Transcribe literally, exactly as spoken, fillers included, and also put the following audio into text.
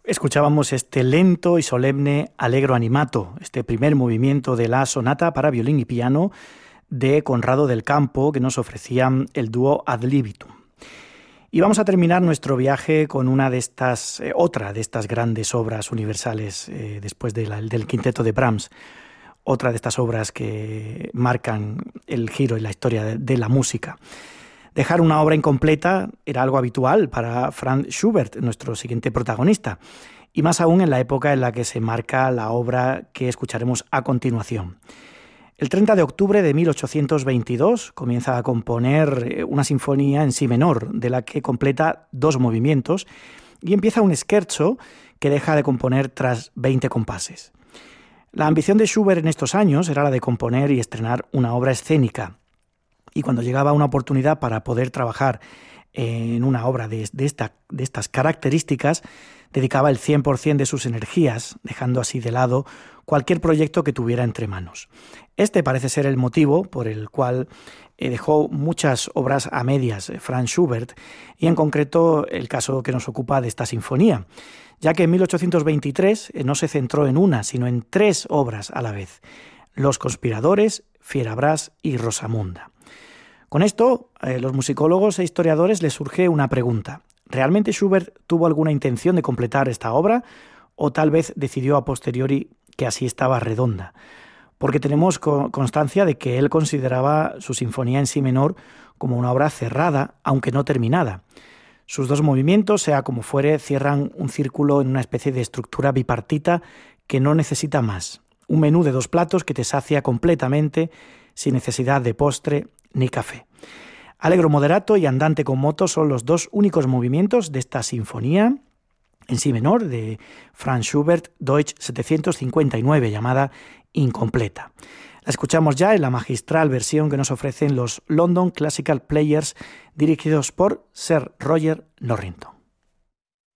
Escuchábamos este lento y solemne Allegro animato, este primer movimiento de la sonata para violín y piano de Conrado del Campo que nos ofrecía el dúo Ad libitum. Y vamos a terminar nuestro viaje con una de estas, eh, otra de estas grandes obras universales eh, después de la, del quinteto de Brahms, otra de estas obras que marcan el giro en la historia de, de la música. Dejar una obra incompleta era algo habitual para Franz Schubert, nuestro siguiente protagonista, y más aún en la época en la que se marca la obra que escucharemos a continuación. El treinta de octubre de mil ochocientos veintidós comienza a componer una sinfonía en si menor, de la que completa dos movimientos, y empieza un scherzo que deja de componer tras veinte compases. La ambición de Schubert en estos años era la de componer y estrenar una obra escénica, y cuando llegaba una oportunidad para poder trabajar en una obra de, de, esta, de estas características, dedicaba el cien por ciento de sus energías, dejando así de lado cualquier proyecto que tuviera entre manos. Este parece ser el motivo por el cual eh, dejó muchas obras a medias eh, Franz Schubert, y en concreto el caso que nos ocupa de esta sinfonía, ya que en mil ochocientos veintitrés eh, no se centró en una, sino en tres obras a la vez: Los conspiradores, Fierabras y Rosamunda. Con esto, a los musicólogos e historiadores les surge una pregunta. ¿Realmente Schubert tuvo alguna intención de completar esta obra o tal vez decidió a posteriori que así estaba redonda? Porque tenemos constancia de que él consideraba su sinfonía en si menor como una obra cerrada, aunque no terminada. Sus dos movimientos, sea como fuere, cierran un círculo en una especie de estructura bipartita que no necesita más. Un menú de dos platos que te sacia completamente, sin necesidad de postre ni café. Allegro moderato y andante con moto son los dos únicos movimientos de esta sinfonía en si menor de Franz Schubert, Deutsch setecientos cincuenta y nueve, llamada incompleta. La escuchamos ya en la magistral versión que nos ofrecen los London Classical Players, dirigidos por Sir Roger Norrington.